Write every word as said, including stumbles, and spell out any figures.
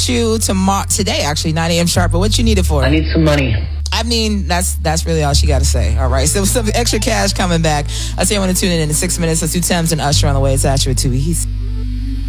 you tomorrow, today, actually, nine a.m. sharp. But what you need it for? I need some money. I mean, that's that's really all she got to say. All right. So some extra cash coming back. I'll see you want to tune in in six minutes. Let's do Thames and Usher on the way. It's Asher with two E's.